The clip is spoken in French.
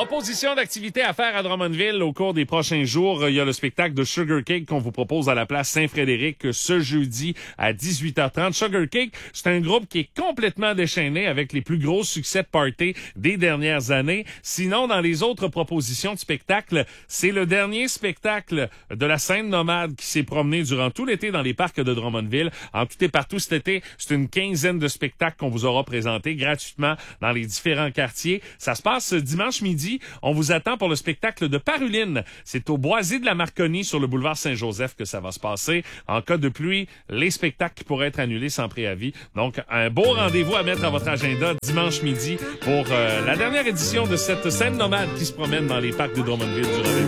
Proposition d'activité à faire à Drummondville au cours des prochains jours. Il y a le spectacle de Sugar Cake qu'on vous propose à la place Saint-Frédéric ce jeudi à 18h30. Sugar Cake, c'est un groupe qui est complètement déchaîné avec les plus gros succès de party des dernières années. Sinon, dans les autres propositions de spectacle, c'est le dernier spectacle de la scène nomade qui s'est promené durant tout l'été dans les parcs de Drummondville. En tout et partout cet été, c'est une quinzaine de spectacles qu'on vous aura présentés gratuitement dans les différents quartiers. Ça se passe dimanche midi. On vous attend pour le spectacle de Paruline. C'est au Boisé de la Marconi sur le boulevard Saint-Joseph que ça va se passer. En cas de pluie, les spectacles pourraient être annulés sans préavis. Donc, un beau rendez-vous à mettre dans votre agenda dimanche midi pour la dernière édition de cette scène nomade qui se promène dans les parcs de Drummondville durant l'été.